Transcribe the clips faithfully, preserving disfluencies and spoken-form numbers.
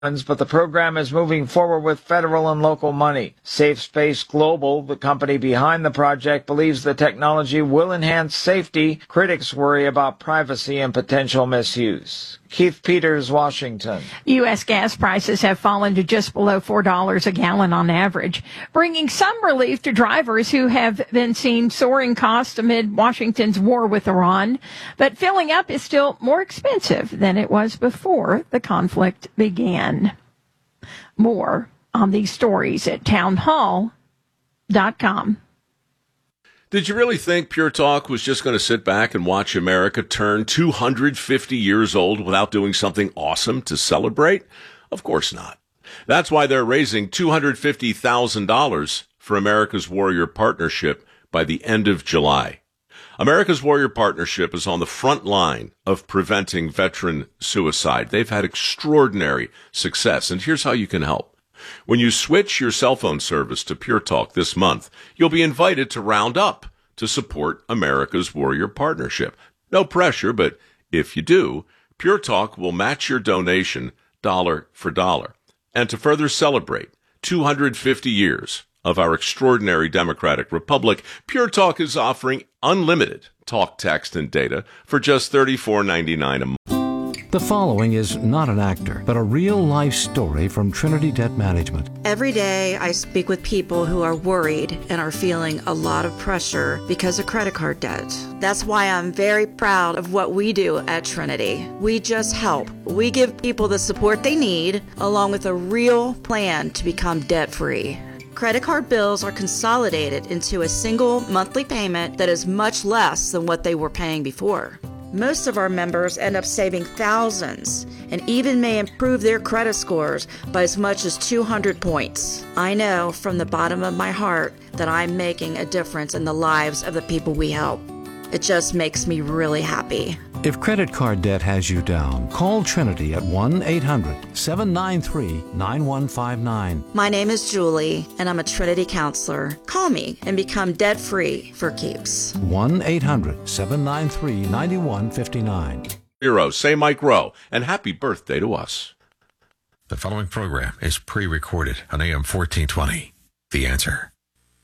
but the program is moving forward with federal and local money. Safe Space Global, the company behind the project, believes the technology will enhance safety. Critics worry about privacy and potential misuse. Keith Peters, Washington. U S gas prices have fallen to just below four dollars a gallon on average, bringing some relief to drivers who have been seeing soaring costs amid Washington's war with Iran. But filling up is still more expensive than it was before the conflict began. More on these stories at townhall dot com. Did you really think Pure Talk was just going to sit back and watch America turn two hundred fifty years old without doing something awesome to celebrate? Of course not. That's why they're raising two hundred fifty thousand dollars for America's Warrior Partnership by the end of July. America's Warrior Partnership is on the front line of preventing veteran suicide. They've had extraordinary success, and here's how you can help. When you switch your cell phone service to Pure Talk this month, you'll be invited to round up to support America's Warrior Partnership. No pressure, but if you do, Pure Talk will match your donation dollar for dollar. And to further celebrate two hundred fifty years of our extraordinary democratic republic, Pure Talk is offering unlimited talk, text, and data for just thirty-four ninety-nine a month. The following is not an actor, but a real-life story from Trinity Debt Management. Every day I speak with people who are worried and are feeling a lot of pressure because of credit card debt. That's why I'm very proud of what we do at Trinity. We just help. We give people the support they need, along with a real plan to become debt-free. Credit card bills are consolidated into a single monthly payment that is much less than what they were paying before. Most of our members end up saving thousands and even may improve their credit scores by as much as two hundred points. I know from the bottom of my heart that I'm making a difference in the lives of the people we help. It just makes me really happy. If credit card debt has you down, call Trinity at one eight hundred seven nine three nine one five nine. My name is Julie, and I'm a Trinity counselor. Call me and become debt-free for keeps. one eight hundred seven nine three nine one five nine. Hero, say Mike Rowe, and happy birthday to us. The following program is pre-recorded on A M fourteen twenty. The Answer.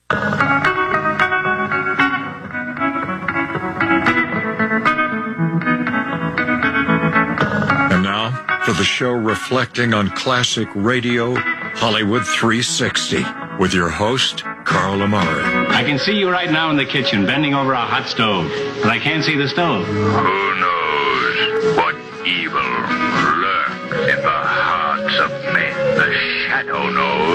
For the show reflecting on classic radio, Hollywood three sixty, with your host, Carl Amari. I can see you right now in the kitchen, bending over a hot stove, but I can't see the stove. Who knows what evil lurks in the hearts of men? The shadow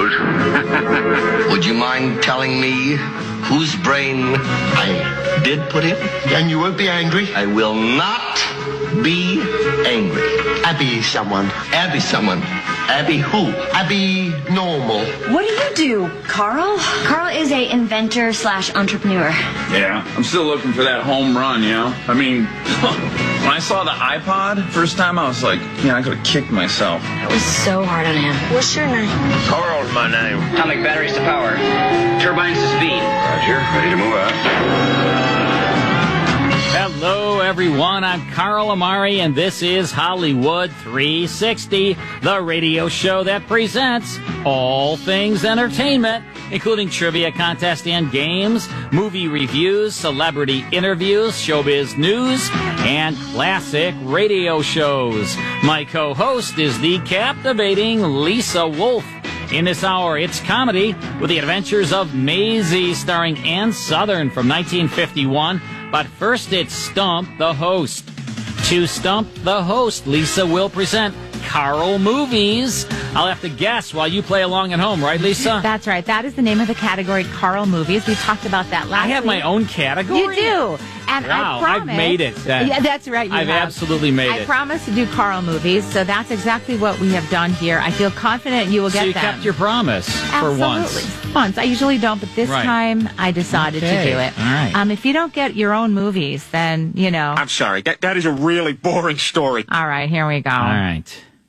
knows. Would you mind telling me whose brain I did put in? And you won't be angry? I will not be angry. Abby someone. Abby someone. Abby who? Abby normal. What do you do, Carl? Carl is a inventor slash entrepreneur. Yeah, I'm still looking for that home run, you know? I mean, when I saw the iPod first time, I was like, yeah, I could have kicked myself. That was so hard on him. What's your name? Carl's my name. Atomic batteries to power. Turbines to speed. Roger, ready to move out. Hello, everyone. I'm Carl Amari, and this is Hollywood three sixty, the radio show that presents all things entertainment, including trivia contests and games, movie reviews, celebrity interviews, showbiz news, and classic radio shows. My co-host is the captivating Lisa Wolf. In this hour, it's comedy with the adventures of Maisie, starring Ann Southern from nineteen fifty-one. But first, it's Stump the Host. To Stump the Host, Lisa will present Carl Movies. I'll have to guess while you play along at home, right, Lisa? That's right. That is the name of the category, Carl Movies. We talked about that last I have week. my own category? You do. And wow, I promise, I've made it. Then. Yeah, that's right. You I've have. absolutely made I it. I promise to do Carl Movies, so that's exactly what we have done here. I feel confident you will get them. So you them. kept your promise Absolutely. for once. Once. I usually don't, but this right. time I decided okay. to do it. All right. Um, if you don't get your own movies, then, you know. I'm sorry. That That is a really boring story. All right, here we go. All right.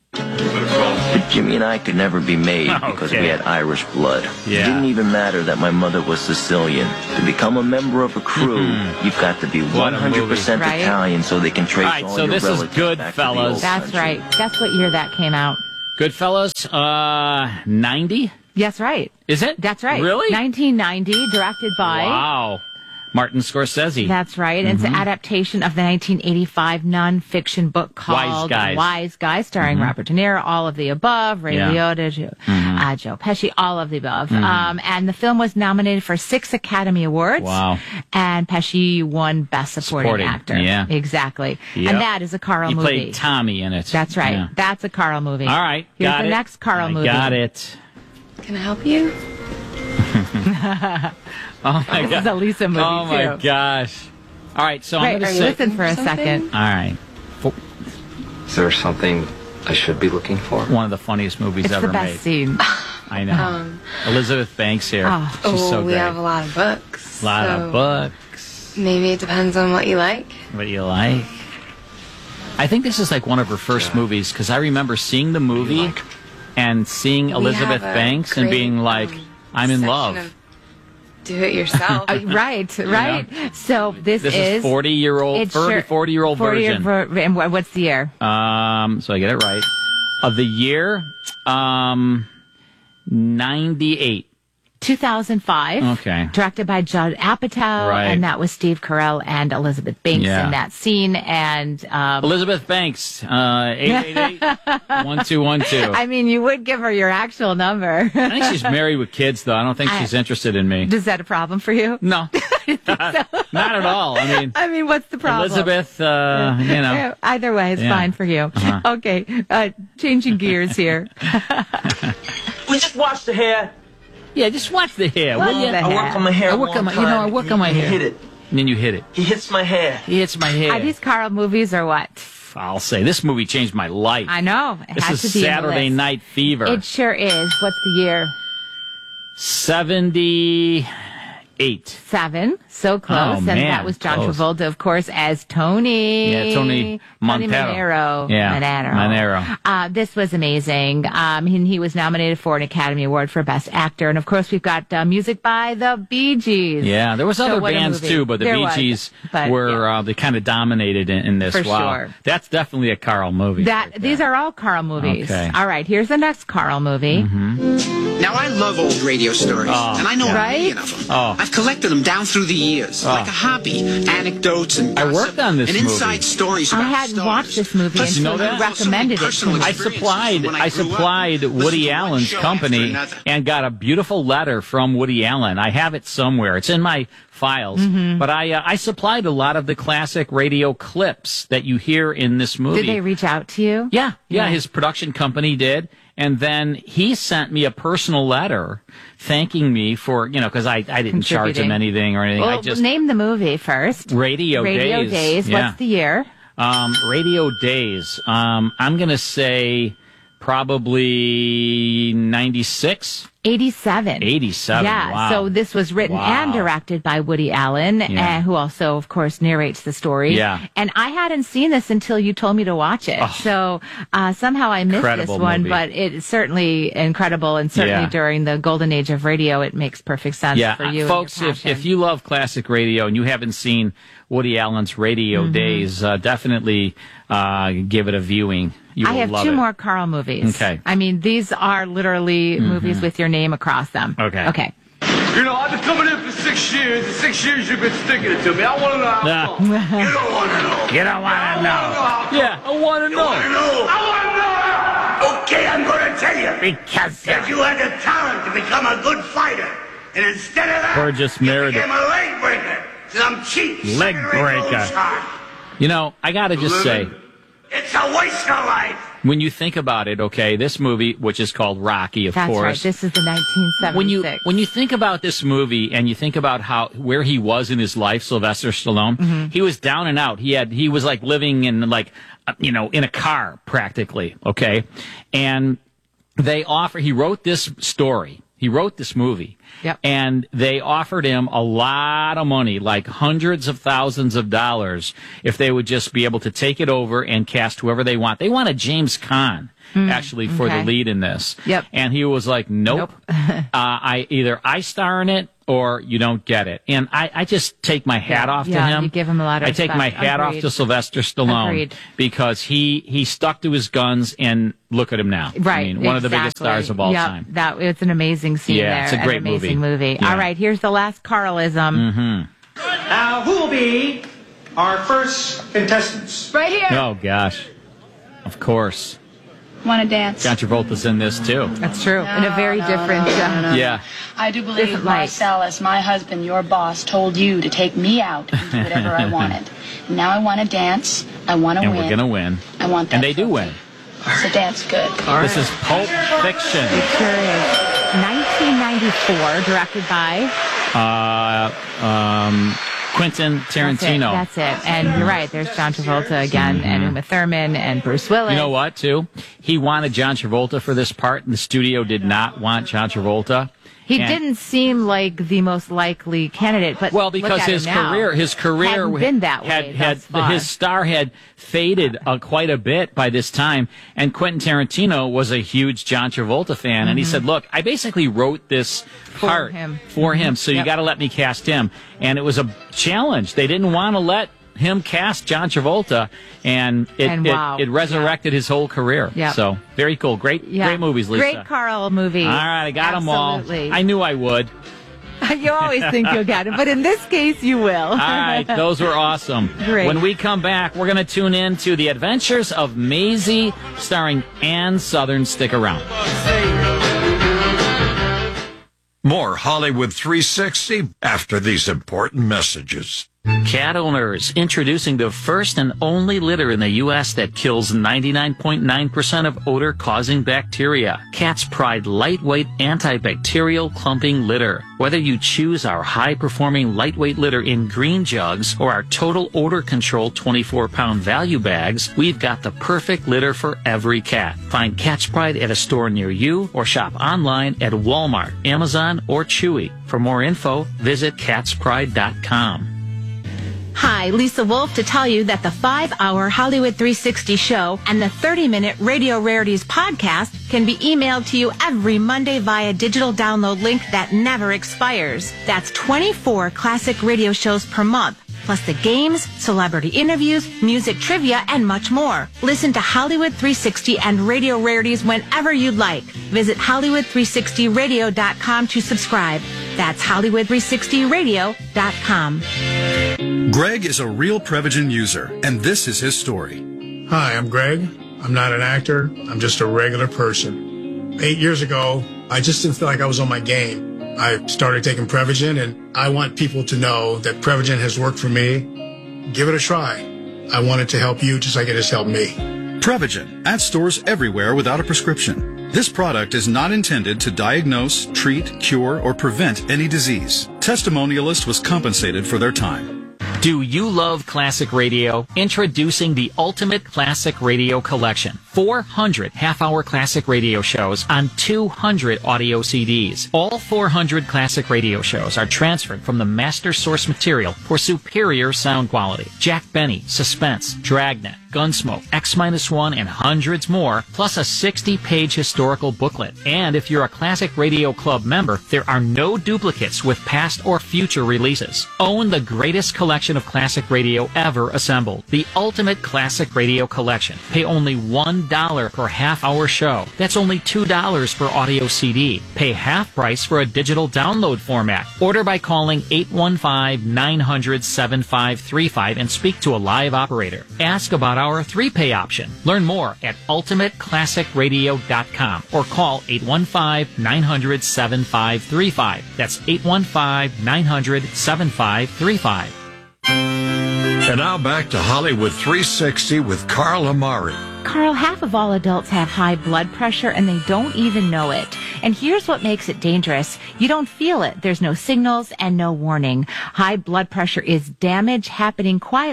Jimmy and I could never be made okay. because we had Irish blood. Yeah. It didn't even matter that my mother was Sicilian. To become a member of a crew, mm-hmm. you've got to be one hundred percent right? Italian so they can trace all, right, all so your this relatives is good, back fellas. to the old That's country. right. Guess what year that came out? Goodfellas, uh, ninety? Yes, right. Is it? That's right. Really? nineteen ninety, directed by... Wow. Martin Scorsese. That's right. Mm-hmm. It's an adaptation of the nineteen eighty-five nonfiction book called Wise Guys, Wise Guys, starring mm-hmm. Robert De Niro, all of the above, Ray Yeah. Liotta, Joe, Mhm. uh, Joe Pesci, all of the above. Mhm. Um, and the film was nominated for six Academy Awards. Wow. And Pesci won Best Supporting, Supporting, Actor. yeah. Exactly. Yep. And that is a Carl He movie. played Tommy in it. That's right. Yeah. That's a Carl movie. All right. Here's got the it. next Carl I movie. Got it. Can I help you? Oh, my This God. is a Lisa movie, Oh, my too. gosh. All right, so I'm Wait, going are to you say... listen for a second? All right. Is there something I should be looking for? One of the funniest movies It's ever the best made. scene. I know. Um, Elizabeth Banks here. Oh. She's oh, so we great. have a lot of books. A lot so of books. Maybe it depends on what you like. What do you like? I think this is like one of her first movies because I remember seeing the movie and seeing We Elizabeth have a Banks and great, being like, um, I'm in section love. of Do it yourself. Uh, right, right. So this, This is forty-year-old, it's sure- forty-year-old forty-year version. ver- and what- what's the year? Um, so I get it right. Of the year, um, ninety-eight. two thousand five. Okay. Directed by Judd Apatow, Right. and that was Steve Carell and Elizabeth Banks Yeah. in that scene. And um, Elizabeth Banks, uh, eight eight eight, one two one two. I mean, you would give her your actual number. I think she's married with kids, though. I don't think I- she's interested in me. Is that a problem for you? No. Not at all. I mean, I mean, what's the problem? Elizabeth, uh, you know. Yeah, either way, it's Yeah. fine for you. Uh-huh. Okay, uh, changing gears here. We just washed the hair. Yeah, just watch the hair, Watch will you? the I work hair. on my hair I a work long on my, time. you know, I work on my He- hair. He hit it. And then you hit it. He hits my hair. He hits my hair. Are these Carl movies or what? I'll say this movie changed my life. I know. It This had is to be in the Saturday list. Night Fever. It sure is. What's the year? seventy-eight. Seven. So close. Oh, and man, that was John close. Travolta, of course, as Tony. Yeah, Tony Montero. Monero. Yeah, Monero. Monero. Uh, this was amazing. Um, he, he was nominated for an Academy Award for Best Actor. And of course, we've got uh, music by the Bee Gees. Yeah, there was So other what a bands movie. too, but the There Bee was, Gees but, were uh, they kind of dominated in, in this. For wow, sure. that's definitely a Carl movie. That These are all Carl movies. Okay. All right, here's the next Carl movie. Now, I love old radio stories, Oh, and I know yeah. a million of them. Oh. I've collected them down through the years, Oh. like a hobby. Anecdotes and I gossip, worked on this and inside movie. stories I about hadn't stars. watched this movie Plus, you know until that? you recommended it to personal me. I experiences supplied from when I grew up. supplied Listen Woody to one Allen's show company after another. and got a beautiful letter from Woody Allen. I have it somewhere. It's in my files. Mm-hmm. But I uh, I supplied a lot of the classic radio clips that you hear in this movie. Did they reach out to you? Yeah, yeah, Yeah. his production company did. And then he sent me a personal letter thanking me for, you know, because I, I didn't charge him Contributing. anything or anything. Well, I just name the movie first. Radio, Radio Days. Days. Yeah. What's the year? Um, Radio Days. Um, I'm going to say probably ninety-six. eighty-seven. eighty-seven. Yeah, Wow. so this was written Wow. and directed by Woody Allen, Yeah. uh, who also, of course, narrates the story. Yeah. And I hadn't seen this until you told me to watch it. Oh. So uh, somehow I missed Incredible this one, movie. but it's certainly incredible. And certainly Yeah. during the golden age of radio, it makes perfect sense Yeah, for you. uh, folks, and your if, passion. if you love classic radio and you haven't seen Woody Allen's Radio Mhm. Days, uh, definitely uh, give it a viewing. You I will have love two it. more Carl movies. Okay. I mean, these are literally Mhm. movies with your name across them. Okay. Okay. You know, I've been coming in for six years. The six years you've been sticking it to me. I want to know how Yeah. long. You don't want to know. You don't want to know. Yeah, I want to know. I want to know. Okay, I'm gonna tell you. Because That you had the talent to become a good fighter. And instead of that, Burgess you Meredith. became a leg breaker. Some cheap Leg second-rate breaker. old shot. You know, I got to just say, It's a waste of life. when you think about it, okay, this movie, which is called Rocky, of That's course. right. This is the nineteen seventy-six. when you when you think about this movie and you think about how where he was in his life, Sylvester Stallone, Mm-hmm. he was down and out. He had he was like living in like uh, you know in a car practically, okay, and they offer. He wrote this story. He wrote this movie. Yep. And they offered him a lot of money, like hundreds of thousands of dollars, if they would just be able to take it over and cast whoever they want. They wanted James Caan. mm, actually, for okay. the lead in this. Yep. And he was like, nope. nope. uh, I either I star in it or you don't get it. And I, I just take my hat yeah, off yeah, to him. You give him a lot of I take respect. my hat Agreed. off to Sylvester Stallone Agreed. because he, he stuck to his guns, and look at him now. Right. I mean, one exactly. of the biggest stars of all yep, time. That, it's an amazing scene yeah, there. It's a great an amazing movie. movie. Yeah. All right, here's the last Carlism. Mm-hmm. Now, who will be our first contestants? Right here. Oh, gosh. Of course. Want to dance? John Travolta's in this, too. That's true. No, in a very no, different... no, uh, no, no. Yeah. I do believe Different light. Marcel, as my husband, your boss, told you to take me out and do whatever I wanted. Now I want to dance. I want to and win. we're going to win. I want that. And they do win. So dance good. All this right. is Pulp Fiction. It sure is. nineteen ninety-four, directed by... Uh, um... Quentin Tarantino. That's it. That's it. And you're right. There's John Travolta again, mm-hmm. and Uma Thurman, and Bruce Willis. You know what, too? He wanted John Travolta for this part, and the studio did not want John Travolta. He and didn't seem like the most likely candidate, but well, because look at his him now. career, his career hadn't been that had, way had thus far. his star had faded uh, quite a bit by this time, and Quentin Tarantino was a huge John Travolta fan, mm-hmm. and he said, "Look, I basically wrote this for part him. for him, so yep. you got to let me cast him." And it was a challenge. They didn't want to let him cast John Travolta, and it and wow. it, it resurrected yeah. his whole career. Yep. So very cool, great yeah. great movies, Lisa. Great Carl movie. All right, I got Absolutely. them all. I knew I would. You always think you'll get it, but in this case, you will. All right, those were awesome. Great. When we come back, we're going to tune in to The Adventures of Maisie, starring Ann Southern. Stick around. More Hollywood three sixty after these important messages. Cat owners, introducing the first and only litter in the U S that kills ninety-nine point nine percent of odor-causing bacteria. Cat's Pride lightweight antibacterial clumping litter. Whether you choose our high-performing lightweight litter in green jugs or our total odor control twenty-four pound value bags, we've got the perfect litter for every cat. Find Cat's Pride at a store near you or shop online at Walmart, Amazon, or Chewy. For more info, visit cats pride dot com. Hi, Lisa Wolf to tell you that the five-hour Hollywood three sixty show and the thirty-minute Radio Rarities podcast can be emailed to you every Monday via digital download link that never expires. That's twenty-four classic radio shows per month, plus the games, celebrity interviews, music trivia, and much more. Listen to Hollywood three sixty and Radio Rarities whenever you'd like. Visit Hollywood three sixty radio dot com to subscribe. That's Hollywood three sixty radio dot com. Greg is a real Prevagen user, and this is his story. Hi, I'm Greg. I'm not an actor. I'm just a regular person. Eight years ago, I just didn't feel like I was on my game. I started taking Prevagen, and I want people to know that Prevagen has worked for me. Give it a try. I want it to help you just like it has helped me. Prevagen, at stores everywhere without a prescription. This product is not intended to diagnose, treat, cure, or prevent any disease. Testimonialist was compensated for their time. Do you love classic radio? Introducing the Ultimate Classic Radio Collection. four hundred half-hour classic radio shows on two hundred audio C Ds. All four hundred classic radio shows are transferred from the master source material for superior sound quality. Jack Benny, Suspense, Dragnet, Gunsmoke, X one, and hundreds more, plus a sixty page historical booklet. And if you're a Classic Radio Club member, there are no duplicates with past or future releases. Own the greatest collection of classic radio ever assembled. The Ultimate Classic Radio Collection. Pay only one dollar per half-hour show. That's only two dollars per audio C D. Pay half price for a digital download format. Order by calling eight one five, nine hundred, seven five three five and speak to a live operator. Ask about our three-pay option. Learn more at ultimate classic radio dot com or call eight one five, nine hundred, seven five three five. That's eight one five, nine hundred, seven five three five. And now back to Hollywood three sixty with Carl Amari. Carl, half of all adults have high blood pressure and they don't even know it. And here's what makes it dangerous. You don't feel it. There's no signals and no warning. High blood pressure is damage happening quietly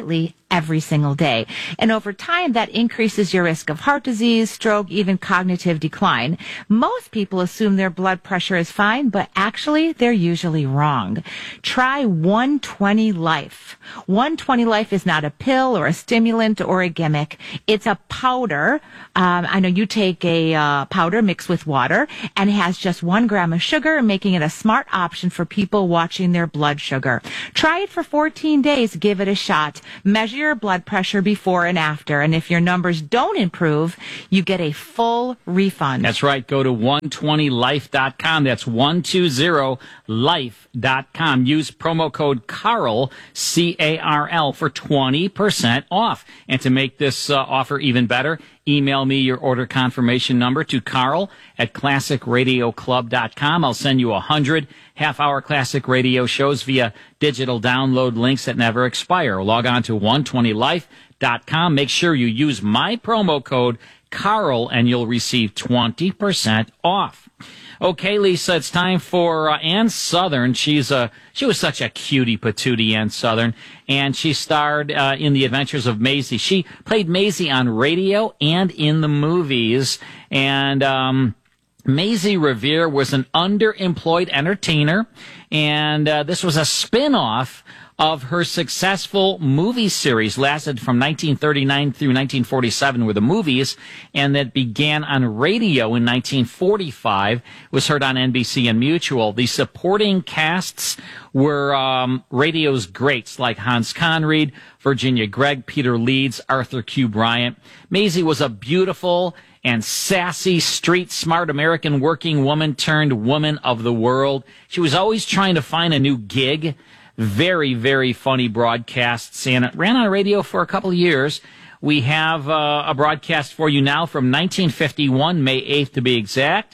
every single day. And over time, that increases your risk of heart disease, stroke, even cognitive decline. Most people assume their blood pressure is fine, but actually, they're usually wrong. Try one twenty Life. one twenty Life is not a pill or a stimulant or a gimmick. It's a powder. Um, I know you take a uh, powder mixed with water, and it has just one gram of sugar, making it a smart option for people watching their blood sugar. Try it for fourteen days. Give it a shot. Measure your blood pressure before and after. And if your numbers don't improve, you get a full refund. That's right. Go to one twenty life dot com. That's one twenty life dot com. Use promo code CARL, C A R L, for twenty percent off. And to make this uh, offer even better, email me your order confirmation number to Carl at classic radio club dot com. I'll send you a hundred half-hour classic radio shows via digital download links that never expire. Log on to one twenty life dot com. Make sure you use my promo code Carl, and you'll receive twenty percent off. Okay, Lisa, it's time for uh, Ann Southern. She's a she was such a cutie patootie, Ann Southern, and she starred uh, in The Adventures of Maisie. She played Maisie on radio and in the movies. And um, Maisie Revere was an underemployed entertainer, and uh, this was a spin-off of her successful movie series. Lasted from nineteen thirty-nine through nineteen forty-seven were the movies, and that began on radio in nineteen forty-five, was heard on N B C and Mutual. The supporting casts were um, radio's greats like Hans Conried, Virginia Gregg, Peter Leeds, Arthur Q. Bryant. Maisie was a beautiful and sassy, street-smart American working woman turned woman of the world. She was always trying to find a new gig. Very, very funny broadcasts, and it ran on radio for a couple of years. We have uh, a broadcast for you now from nineteen fifty-one, May eighth to be exact.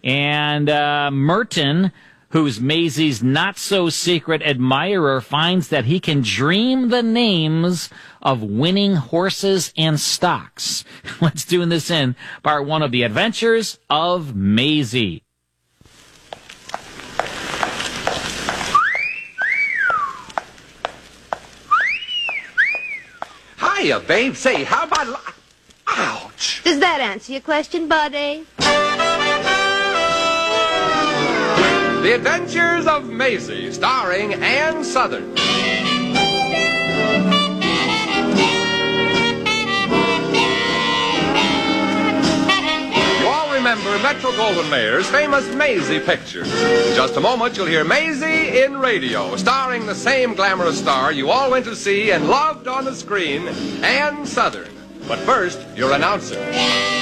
And uh, Merton, who's Maisie's not-so-secret admirer, finds that he can dream the names of winning horses and stocks. Let's do this in part one of The Adventures of Maisie. Hiya, babe. Say, how about... Li- Ouch! Does that answer your question, buddy? The Adventures of Maisie, starring Ann Southern. You all remember Metro-Goldwyn-Mayer's famous Maisie picture. In just a moment, you'll hear Maisie in radio, starring the same glamorous star you all went to see and loved on the screen, Ann Southern. But first, your announcer.